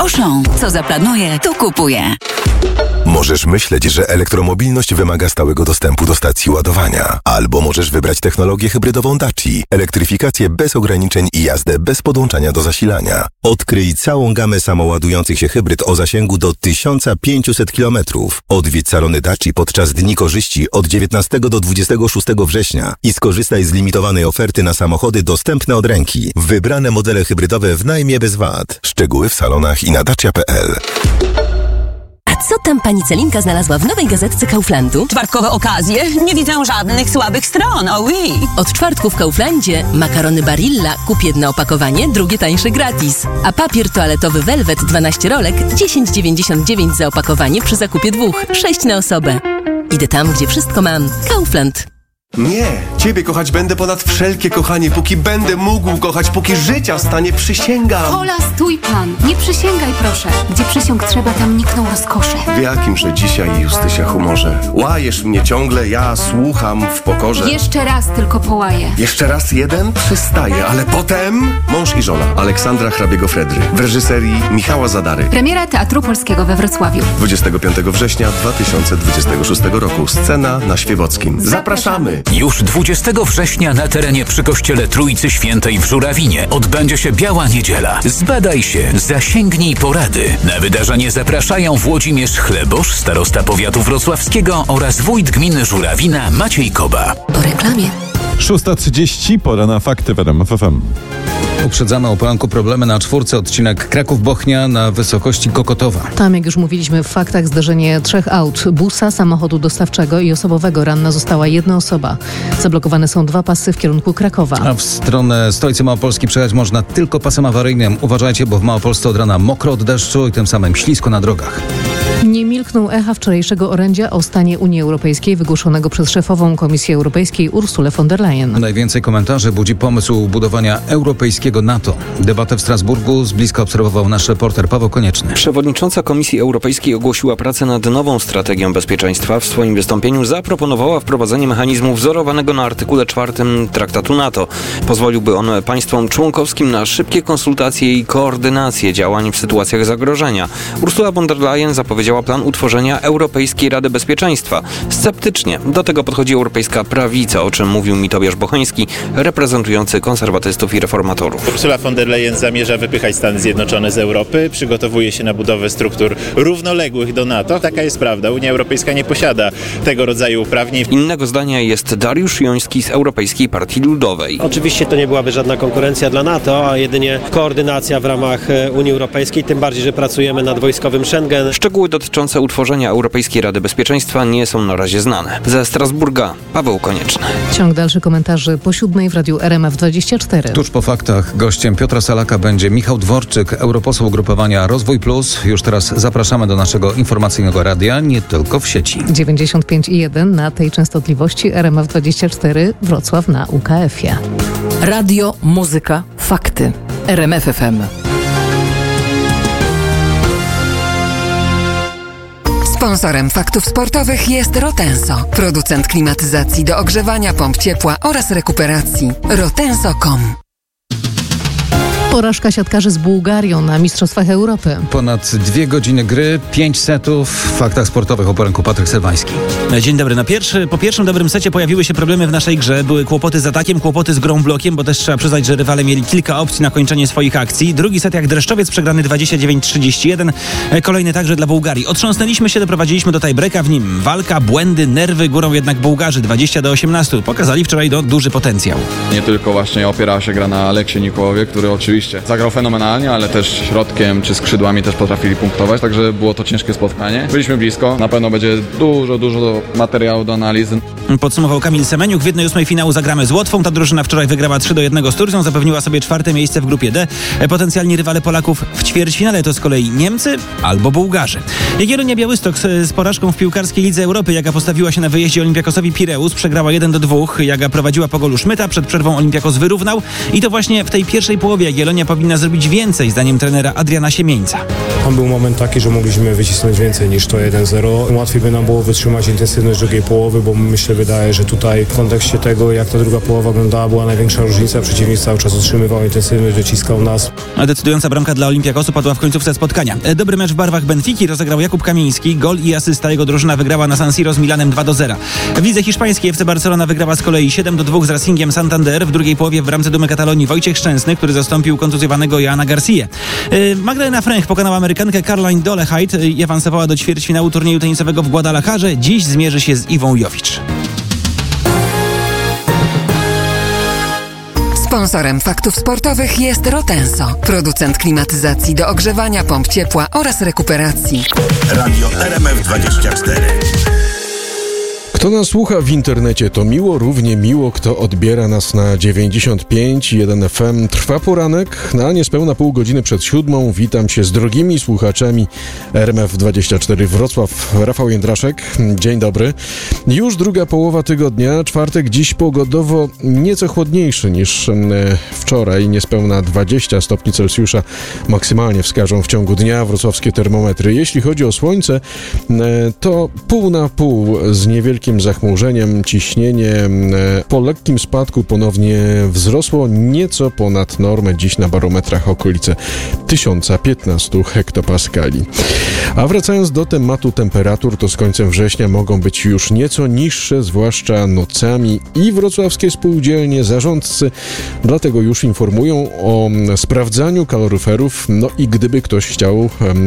Auchan. Co zaplanuje, to kupuje. Możesz myśleć, że elektromobilność wymaga stałego dostępu do stacji ładowania. Albo możesz wybrać technologię hybrydową Daci, elektryfikację bez ograniczeń i jazdę bez podłączania do zasilania. Odkryj całą gamę samoładujących się hybryd o zasięgu do 1500 km. Odwiedź salony Daci podczas Dni Korzyści od 19 do 26 września i skorzystaj z limitowanej oferty na samochody dostępne od ręki. Wybrane modele hybrydowe w najmie bez VAT. Szczegóły w salonach i na dacia.pl. A co tam pani Celinka znalazła w nowej gazetce Kauflandu? Czwartkowe okazje? Nie widzę żadnych słabych stron, oui. Od czwartku w Kauflandzie makarony Barilla, kup jedno opakowanie, drugie tańsze gratis. A papier toaletowy Velvet 12 rolek 10,99 za opakowanie przy zakupie 2, 6 na osobę. Idę tam, gdzie wszystko mam. Kaufland. Nie, Ciebie kochać będę ponad wszelkie kochanie, póki będę mógł kochać, póki życia stanie, przysięgam. Hola, stój pan, nie przysięgaj proszę. Gdzie przysiąg trzeba, tam nikną rozkosze. W jakimże dzisiaj, Justysia, humorze? Łajesz mnie ciągle, ja słucham w pokorze. Jeszcze raz tylko połaję. Jeszcze raz jeden? Przystaję, ale potem mąż i żona Aleksandra Hrabiego-Fredry w reżyserii Michała Zadary. Premiera Teatru Polskiego we Wrocławiu. 25 września 2026 roku. Scena na Świewockim. Zapraszamy! Już 20 września na terenie przy kościele Trójcy Świętej w Żurawinie odbędzie się Biała Niedziela. Zbadaj się, zasięgnij porady. Na wydarzenie zapraszają Włodzimierz Chlebosz, starosta powiatu wrocławskiego oraz wójt gminy Żurawina Maciej Koba. Po reklamie. 6:30, pora na fakty w RMF FM. Uprzedzamy o poranku problemy na czwórce, odcinek Kraków-Bochnia na wysokości Kokotowa. Tam, jak już mówiliśmy w faktach, zdarzenie 3 aut, busa, samochodu dostawczego i osobowego. Ranna została jedna osoba. Zablokowane są 2 pasy w kierunku Krakowa. A w stronę stolicy Małopolski przejechać można tylko pasem awaryjnym. Uważajcie, bo w Małopolsce od rana mokro od deszczu i tym samym ślisko na drogach. Nie milkną echa wczorajszego orędzia o stanie Unii Europejskiej wygłoszonego przez szefową Komisji Europejskiej Ursulę von der Leyen. Najwięcej komentarzy budzi pomysł budowania europejskiego NATO. Debatę w Strasburgu z bliska obserwował nasz reporter Paweł Konieczny. Przewodnicząca Komisji Europejskiej ogłosiła pracę nad nową strategią bezpieczeństwa. W swoim wystąpieniu zaproponowała wprowadzenie mechanizmu wzorowanego na artykule 4 Traktatu NATO. Pozwoliłby on państwom członkowskim na szybkie konsultacje i koordynację działań w sytuacjach zagrożenia. Ursula von der Leyen zapowiedziała plan utworzenia Europejskiej Rady Bezpieczeństwa. Sceptycznie do tego podchodzi europejska prawica, o czym mówił mi Tobiasz Bocheński, reprezentujący konserwatystów i reformatorów. Ursula von der Leyen zamierza wypychać Stany Zjednoczone z Europy, przygotowuje się na budowę struktur równoległych do NATO. Taka jest prawda. Unia Europejska nie posiada tego rodzaju uprawnień. Innego zdania jest Dariusz Joński z Europejskiej Partii Ludowej. Oczywiście to nie byłaby żadna konkurencja dla NATO, a jedynie koordynacja w ramach Unii Europejskiej, tym bardziej, że pracujemy nad wojskowym Schengen. Szczegóły dotyczące utworzenia Europejskiej Rady Bezpieczeństwa nie są na razie znane. Ze Strasburga Paweł Konieczny. Ciąg dalszy komentarzy po 7 w radiu RMF24. Tuż po faktach gościem Piotra Salaka będzie Michał Dworczyk, europoseł ugrupowania Rozwój Plus. Już teraz zapraszamy do naszego informacyjnego radia, nie tylko w sieci. 95,1 na tej częstotliwości, RMF24 Wrocław na UKF-ie. Radio, muzyka, fakty. RMF FM. Sponsorem faktów sportowych jest Rotenso, producent klimatyzacji do ogrzewania, pomp ciepła oraz rekuperacji. Rotenso.com. Porażka siatkarzy z Bułgarią na Mistrzostwach Europy. Ponad 2 godziny gry, 5 setów. W faktach sportowych o poranku Patryk Sylwański. Dzień dobry. Po pierwszym dobrym secie pojawiły się problemy w naszej grze. Były kłopoty z atakiem, kłopoty z grą blokiem, bo też trzeba przyznać, że rywale mieli kilka opcji na kończenie swoich akcji. Drugi set jak dreszczowiec, przegrany 29-31. Kolejny także dla Bułgarii. Otrząsnęliśmy się, doprowadziliśmy do tiebreaka, w nim walka, błędy, nerwy. Górą jednak Bułgarzy 20-18. Pokazali wczoraj duży potencjał. Nie tylko właśnie opierała się gra na Aleksie Nikołowie, który oczywiście zagrał fenomenalnie, ale też środkiem czy skrzydłami też potrafili punktować, także było to ciężkie spotkanie. Byliśmy blisko, na pewno będzie dużo materiału do analizy. Podsumował Kamil Semeniuk. W 1/8 finału zagramy z Łotwą. Ta drużyna wczoraj wygrała 3-1 z Turcją, zapewniła sobie 4. miejsce w grupie D. Potencjalni rywale Polaków w ćwierćfinale to z kolei Niemcy albo Bułgarzy. Jagiellonia Białystok z porażką w piłkarskiej Lidze Europy. Jaga postawiła się na wyjeździe Olympiakosowi Pireus, przegrała 1-2. Jaga prowadziła po golu Szmyta, przed przerwą Olympiakos wyrównał i to właśnie w tej pierwszej połowie Jagiellonia powinna zrobić więcej, zdaniem trenera Adriana Siemieńca. Tam był moment taki, że mogliśmy wycisnąć więcej niż to 1-0. Łatwiej by nam było wytrzymać intensywność drugiej połowy, bo wydaje, że tutaj w kontekście tego, jak ta druga połowa wyglądała, była największa różnica. Przeciwnik cały czas utrzymywał intensywność, dociskał nas. Decydująca bramka dla Olympiakosu padła w końcówce spotkania. Dobry mecz w barwach Benfiki rozegrał Jakub Kamiński. Gol i asysta. Jego drużyna wygrała na San Siro z Milanem 2-0. W lidze hiszpańskiej FC Barcelona wygrała z kolei 7-2 z Racingiem Santander. W drugiej połowie w bramce Dumy Katalonii Wojciech Szczęsny, który zastąpił kontuzjowanego Joana García. Magdalena Fręch pokonała Amerykankę Caroline Dolehide i awansowała do ćwierćfinału turnieju tenisowego w Guadalajarze. Dziś zmierzy się z Iwą Jowicz. Sponsorem Faktów Sportowych jest Rotenso, producent klimatyzacji do ogrzewania, pomp ciepła oraz rekuperacji. Radio RMF24. Kto nas słucha w internecie, to miło, równie miło, kto odbiera nas na 95,1 FM. Trwa poranek, na niespełna pół godziny przed 7. Witam się z drogimi słuchaczami RMF24 Wrocław. Rafał Jędraszek, dzień dobry. Już druga połowa tygodnia, czwartek dziś pogodowo nieco chłodniejszy niż wczoraj. Niespełna 20 stopni Celsjusza maksymalnie wskażą w ciągu dnia wrocławskie termometry. Jeśli chodzi o słońce, to pół na pół z niewielkim zachmurzeniem. Ciśnienie po lekkim spadku ponownie wzrosło nieco ponad normę. Dziś na barometrach okolice 1015 hektopaskali. A wracając do tematu temperatur, to z końcem września mogą być już nieco niższe, zwłaszcza nocami, i wrocławskie spółdzielnie, zarządcy dlatego już informują o sprawdzaniu kaloryferów. No i gdyby ktoś chciał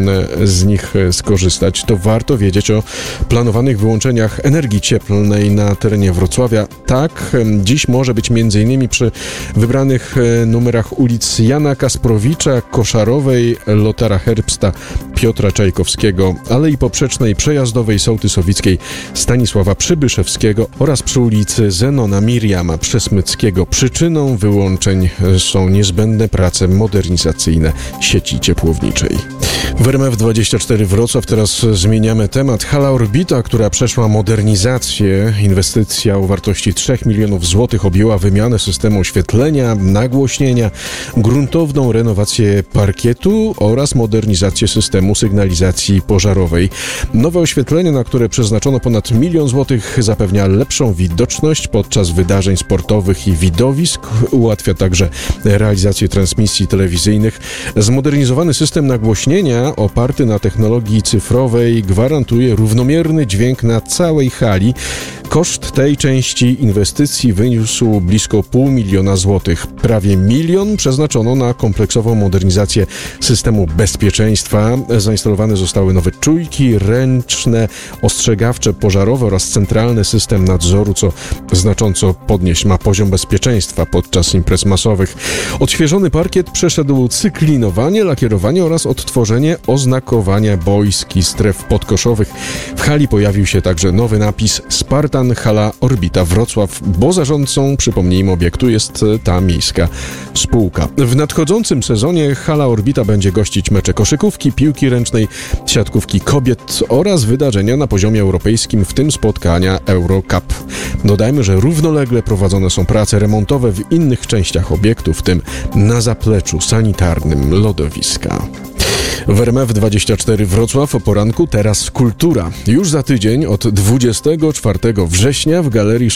z nich skorzystać, to warto wiedzieć o planowanych wyłączeniach energii cieplnej na terenie Wrocławia. Tak, dziś może być m.in. przy wybranych numerach ulic Jana Kasprowicza, Koszarowej, Lotara Herbsta, Piotra Czajkowskiego, Alei Poprzecznej, Przejazdowej, Sołtysowickiej, Stanisława Przybyszewskiego oraz przy ulicy Zenona Miriama Przesmyckiego. Przyczyną wyłączeń są niezbędne prace modernizacyjne sieci ciepłowniczej. W RMF24 Wrocław teraz zmieniamy temat. Hala Orbita, która przeszła modernizację, inwestycja o wartości 3 milionów złotych, objęła wymianę systemu oświetlenia, nagłośnienia, gruntowną renowację parkietu oraz modernizację systemu sygnalizacji pożarowej. Nowe oświetlenie, na które przeznaczono ponad 1 milion złotych, zapewnia lepszą widoczność podczas wydarzeń sportowych i widowisk. Ułatwia także realizację transmisji telewizyjnych. Zmodernizowany system nagłośnienia oparty na technologii cyfrowej gwarantuje równomierny dźwięk na całej hali. Koszt tej części inwestycji wyniósł blisko 500 000 złotych. Prawie 1 milion przeznaczono na kompleksową modernizację systemu bezpieczeństwa. Zainstalowane zostały nowe czujki ręczne, ostrzegawcze, pożarowe oraz centralny system nadzoru, co znacząco podnieść ma poziom bezpieczeństwa podczas imprez masowych. Odświeżony parkiet przeszedł cyklinowanie, lakierowanie oraz odtworzenie oznakowania boisk i stref podkoszowych. W hali pojawił się także nowy napis Spartan Hala Orbita Wrocław, bo zarządcą, przypomnijmy, obiektu jest ta miejska spółka. W nadchodzącym sezonie Hala Orbita będzie gościć mecze koszykówki, piłki ręcznej, siatkówki kobiet oraz wydarzenia na poziomie europejskim, w tym spotkania Eurocup. Dodajmy, że równolegle prowadzone są prace remontowe w innych częściach obiektu, w tym na zapleczu sanitarnym lodowiska. W RMF24 Wrocław o poranku teraz kultura. Już za tydzień od 24 września w Galerii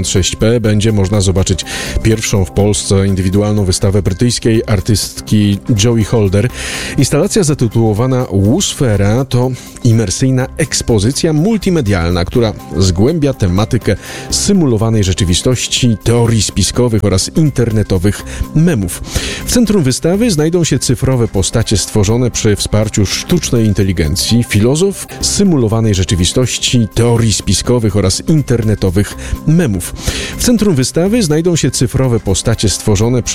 66P będzie można zobaczyć pierwszą w Polsce indywidualną wystawę brytyjskiej artystki Joey Holder. Instalacja zatytułowana Łusfera to imersyjna ekspozycja multimedialna, która zgłębia tematykę symulowanej rzeczywistości, teorii spiskowych oraz internetowych memów. W centrum wystawy znajdą się cyfrowe postacie stworzone przy wsparciu sztucznej inteligencji, filozof symulowanej rzeczywistości, teorii spiskowych oraz internetowych memów. W centrum wystawy znajdą się cyfrowe postacie stworzone przy